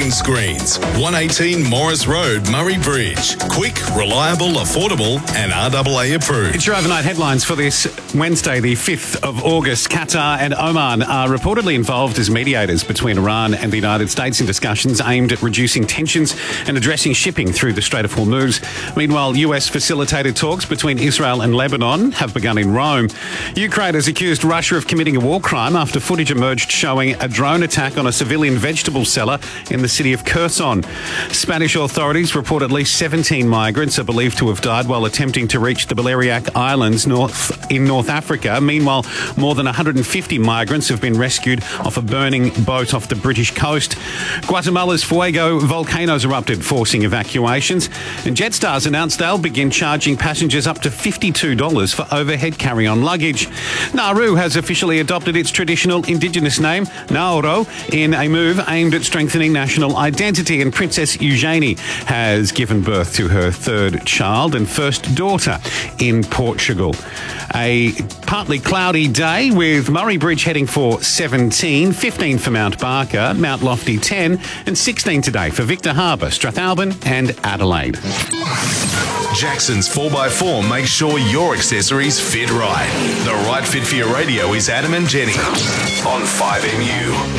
Phone screens. 118 Morris Road, Murray Bridge. Quick, reliable, affordable and RAA approved. It's your overnight headlines for this Wednesday, the 5th of August. Qatar and Oman are reportedly involved as mediators between Iran and the United States in discussions aimed at reducing tensions and addressing shipping through the Strait of Hormuz. Meanwhile, US facilitated talks between Israel and Lebanon have begun in Rome. Ukraine has accused Russia of committing a war crime after footage emerged showing a drone attack on a civilian vegetable seller in the city of Kherson. Spanish authorities report at least 17 migrants are believed to have died while attempting to reach the Balearic Islands in North Africa. Meanwhile, more than 150 migrants have been rescued off a burning boat off the British coast. Guatemala's Fuego volcanoes erupted, forcing evacuations. And Jetstar's announced they'll begin charging passengers up to $52 for overhead carry-on luggage. Nauru has officially adopted its traditional indigenous name, Nauru, in a move aimed at strengthening national identity. And Princess Eugenie has given birth to her third child and first daughter in Portugal. A partly cloudy day with Murray Bridge heading for 17, 15 for Mount Barker, Mount Lofty 10 and 16 today for Victor Harbour, Strathalbyn and Adelaide. Jackson's 4x4 makes sure your accessories fit right. The right fit for your radio is Adam and Jenny on 5MU.